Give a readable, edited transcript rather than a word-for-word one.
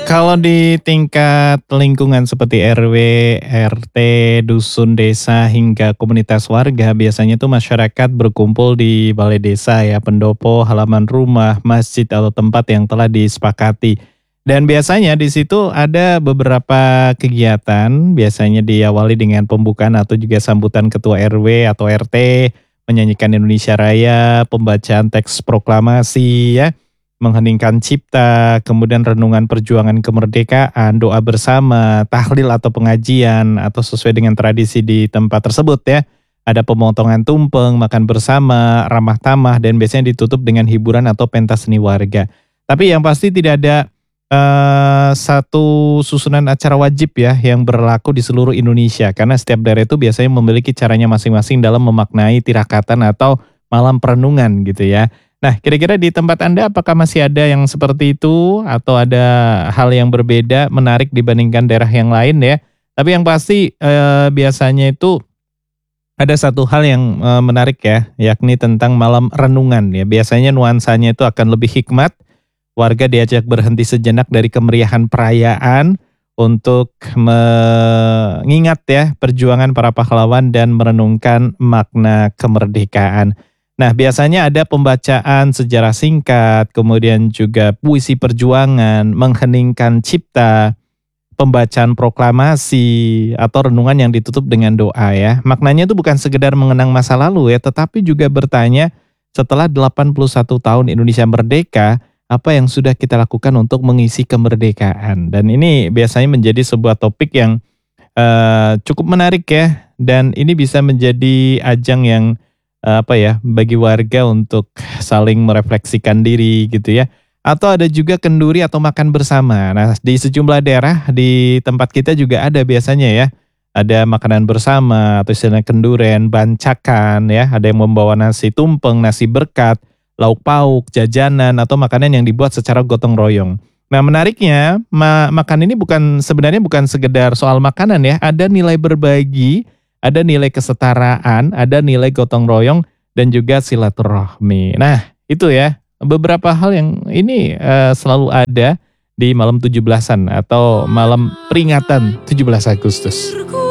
Kalau di tingkat lingkungan seperti RW, RT, dusun, desa, hingga komunitas warga, biasanya tuh masyarakat berkumpul di balai desa ya, pendopo, halaman rumah, masjid atau tempat yang telah disepakati. Dan biasanya di situ ada beberapa kegiatan, biasanya diawali dengan pembukaan atau juga sambutan ketua RW atau RT, menyanyikan Indonesia Raya, pembacaan teks proklamasi ya, mengheningkan cipta, kemudian renungan perjuangan kemerdekaan, doa bersama, tahlil atau pengajian, atau sesuai dengan tradisi di tempat tersebut ya. Ada pemotongan tumpeng, makan bersama, ramah tamah, dan biasanya ditutup dengan hiburan atau pentas seni warga. Tapi yang pasti tidak ada satu susunan acara wajib ya yang berlaku di seluruh Indonesia. Karena setiap daerah itu biasanya memiliki caranya masing-masing dalam memaknai tirakatan atau malam perenungan gitu ya. Nah, kira-kira di tempat Anda apakah masih ada yang seperti itu atau ada hal yang berbeda menarik dibandingkan daerah yang lain ya? Tapi yang pasti biasanya itu ada satu hal yang menarik ya, yakni tentang malam renungan ya. Biasanya nuansanya itu akan lebih hikmat. Warga diajak berhenti sejenak dari kemeriahan perayaan untuk mengingat ya perjuangan para pahlawan dan merenungkan makna kemerdekaan. Nah, biasanya ada pembacaan sejarah singkat, kemudian juga puisi perjuangan, mengheningkan cipta, pembacaan proklamasi, atau renungan yang ditutup dengan doa ya. Maknanya itu bukan sekedar mengenang masa lalu ya, tetapi juga bertanya setelah 81 tahun Indonesia merdeka, apa yang sudah kita lakukan untuk mengisi kemerdekaan. Dan ini biasanya menjadi sebuah topik yang cukup menarik ya, dan ini bisa menjadi ajang yang bagi warga untuk saling merefleksikan diri gitu ya. Atau ada juga kenduri atau makan bersama. Nah, di sejumlah daerah di tempat kita juga ada biasanya ya. Ada makanan bersama atau istilahnya kenduren, bancakan ya. Ada yang membawa nasi tumpeng, nasi berkat, lauk pauk, jajanan atau makanan yang dibuat secara gotong royong. Nah, menariknya makan ini sebenarnya bukan sekedar soal makanan ya. Ada nilai berbagi, ada nilai kesetaraan, ada nilai gotong royong, dan juga silaturahmi. Nah, itu ya, beberapa hal yang ini selalu ada di malam 17-an atau malam peringatan 17 Agustus.